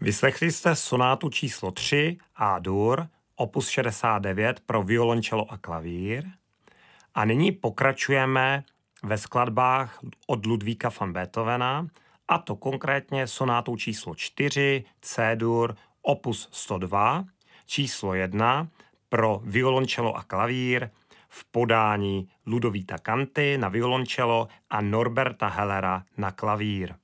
Vyslechli jste sonátu číslo 3 A-dur, opus 69 pro violončelo a klavír. A nyní pokračujeme ve skladbách od Ludvíka van Beethovena, a to konkrétně sonátou číslo 4 C-dur, opus 102, číslo 1 pro violončelo a klavír v podání Ludovíta Canty na violončelo a Norberta Hellera na klavír.